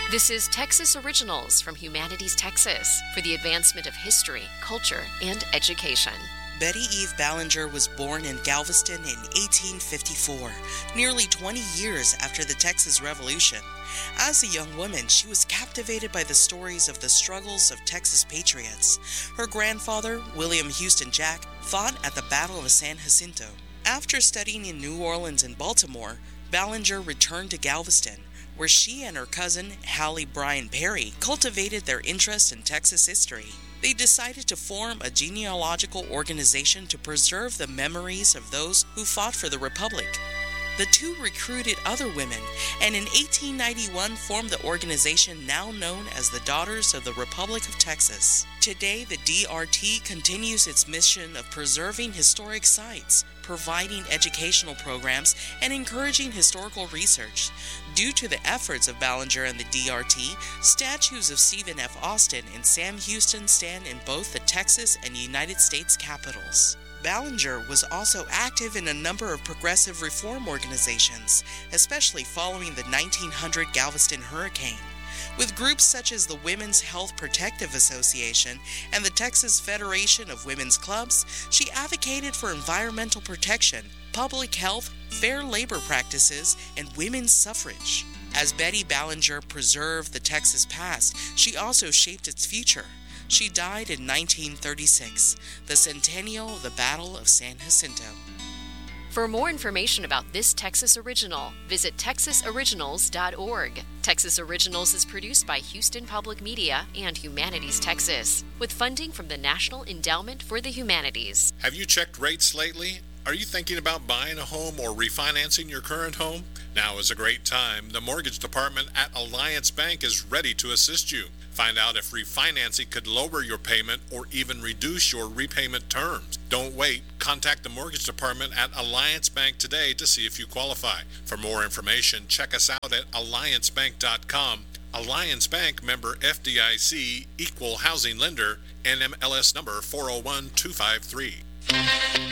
This is Texas Originals from Humanities Texas for the advancement of history, culture, and education. Betty Eve Ballinger was born in Galveston in 1854, nearly 20 years after the Texas Revolution. As a young woman, she was captivated by the stories of the struggles of Texas patriots. Her grandfather, William Houston Jack, fought at the Battle of San Jacinto. After studying in New Orleans and Baltimore, Ballinger returned to Galveston, where she and her cousin, Hallie Bryan Perry, cultivated their interest in Texas history. They decided to form a genealogical organization to preserve the memories of those who fought for the Republic. The two recruited other women, and in 1891 formed the organization now known as the Daughters of the Republic of Texas. Today, the DRT continues its mission of preserving historic sites, providing educational programs, and encouraging historical research. Due to the efforts of Ballinger and the DRT, statues of Stephen F. Austin and Sam Houston stand in both the Texas and United States capitals. Ballinger was also active in a number of progressive reform organizations, especially following the 1900 Galveston hurricane. With groups such as the Women's Health Protective Association and the Texas Federation of Women's Clubs, she advocated for environmental protection, public health, fair labor practices, and women's suffrage. As Betty Ballinger preserved the Texas past, she also shaped its future. She died in 1936, the centennial of the Battle of San Jacinto. For more information about this Texas Original, visit texasoriginals.org. Texas Originals is produced by Houston Public Media and Humanities Texas, with funding from the National Endowment for the Humanities. Have you checked rates lately? Are you thinking about buying a home or refinancing your current home? Now is a great time. The mortgage department at Alliance Bank is ready to assist you. Find out if refinancing could lower your payment or even reduce your repayment terms. Don't wait. Contact the mortgage department at Alliance Bank today to see if you qualify. For more information, check us out at alliancebank.com. Alliance Bank, member FDIC, equal housing lender, NMLS number 401253.